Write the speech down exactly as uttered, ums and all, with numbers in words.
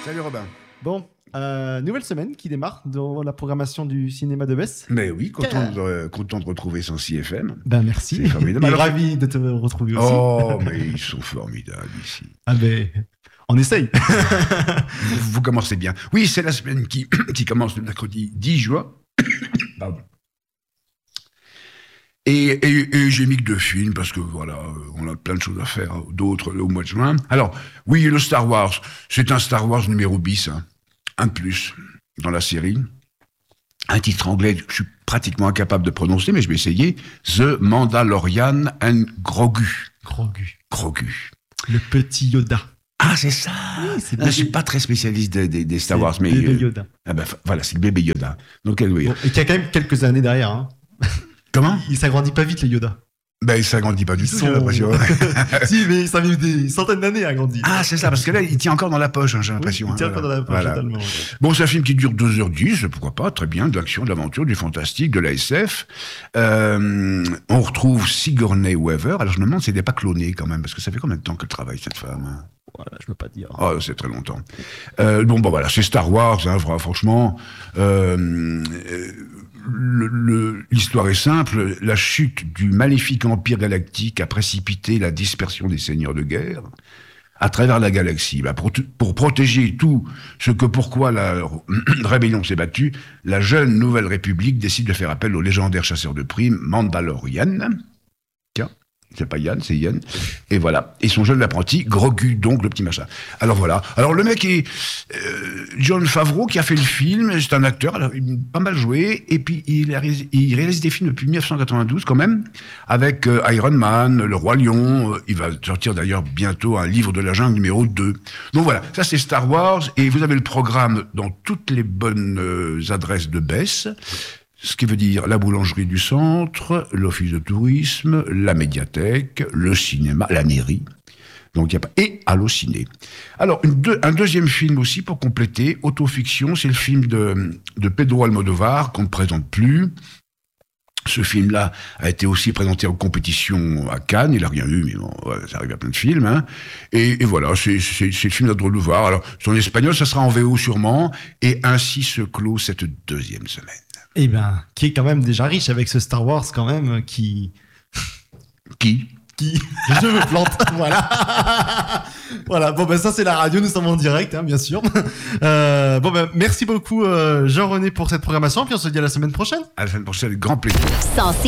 Salut Robin. Bon, euh, nouvelle semaine qui démarre dans la programmation du cinéma de Besse. Mais oui, content de, euh, content de retrouver son C F M. Ben merci. C'est formidable. Et Alors, ravi de te retrouver aussi. Oh, mais ils sont formidables ici. Ah ben, on essaye. vous, vous commencez bien. Oui, c'est la semaine qui, qui commence le mercredi dix juin. Pardon. Et, et, et j'ai mis que deux films, parce que voilà, on a plein de choses à faire, d'autres au mois de juin. Alors, oui, le Star Wars, c'est un Star Wars numéro bis, hein, un de plus dans la série. Un titre anglais que je suis pratiquement incapable de prononcer, mais je vais essayer. The Mandalorian and Grogu. Grogu. Grogu. Le petit Yoda. Ah, c'est ça. Oui, c'est Je ne suis pas très spécialiste des, des, des Star Wars, mais... bébé euh, Yoda. ah ben, voilà, c'est le bébé Yoda. Donc, oui. Bon, et qui a quand même quelques années derrière. Hein. Comment? Il s'agrandit pas vite, les Yoda. Ben, il s'agrandit pas du Ils tout, sont- j'ai l'impression. Si, mais ça a mis des centaines d'années à grandir. Ah, c'est ça, parce que là, il tient encore dans la poche, hein, j'ai Oui, l'impression. il tient hein, pas dans voilà. la poche, Voilà. totalement. Bon, c'est un film qui dure deux heures dix, pourquoi pas, très bien, de l'action, de l'aventure, du fantastique, de la S F. Euh, on retrouve Sigourney Weaver. Alors, je me demande si elle n'est pas clonée, quand même, parce que ça fait combien de temps qu'elle travaille, cette femme, hein? Voilà, je peux pas dire. Oh, c'est très longtemps. Euh, bon, bon, voilà, c'est Star Wars, hein, franchement. Euh, euh, le, le, l'histoire est simple. La chute du maléfique empire galactique a précipité la dispersion des seigneurs de guerre à travers la galaxie. Bah, pour, pour protéger tout ce que pourquoi la rébellion s'est battue, la jeune Nouvelle République décide de faire appel au légendaire chasseur de primes Mandalorian. Tiens. C'est pas Yann, c'est Yann. Et voilà. Et son jeune apprenti, Grogu, donc, le petit machin. Alors voilà. Alors le mec est euh, Jon Favreau, qui a fait le film. C'est un acteur, alors, il a pas mal joué. Et puis, il, a, il réalise des films depuis dix-neuf cent quatre-vingt-douze, quand même, avec euh, Iron Man, Le Roi Lion. Euh, il va sortir d'ailleurs bientôt un livre de la jungle numéro deux. Donc voilà. Ça, c'est Star Wars. Et vous avez le programme dans toutes les bonnes euh, adresses de Besse. Ce qui veut dire la boulangerie du centre, l'office de tourisme, la médiathèque, le cinéma, la mairie. Donc, y a pas... Et Allociné. Alors, une deux, un deuxième film aussi pour compléter, autofiction, c'est le film de, de Pedro Almodovar, qu'on ne présente plus. Ce film-là a été aussi présenté en compétition à Cannes, il n'a rien eu, mais bon, ouais, ça arrive à plein de films. Hein. Et, et voilà, c'est, c'est, c'est le film d'Adrien Louvard. Alors, c'est en espagnol, ça sera en V O sûrement, et ainsi se clôt cette deuxième semaine. Eh ben, qui est quand même déjà riche avec ce Star Wars quand même, qui... Qui Qui Je me plante, voilà. Voilà, bon ben ça c'est la radio, nous sommes en direct, hein, bien sûr. Euh, bon ben merci beaucoup euh, Jean-René pour cette programmation, puis on se dit à la semaine prochaine. À la semaine prochaine, avec grand plaisir.